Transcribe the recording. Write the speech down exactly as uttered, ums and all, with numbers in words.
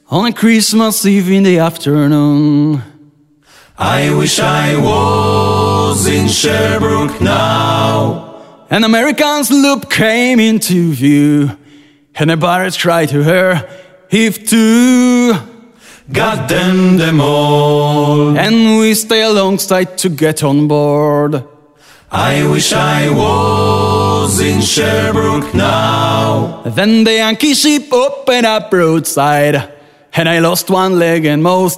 on a Christmas Eve in the afternoon. I wish I was in Sherbrooke now. An American sloop came into view, and the pirates cried to her, heave to. Got them them all. And we stay alongside to get on board. I wish I was in Sherbrooke now. Then the Yankee ship opened up broadside, and I lost one leg and most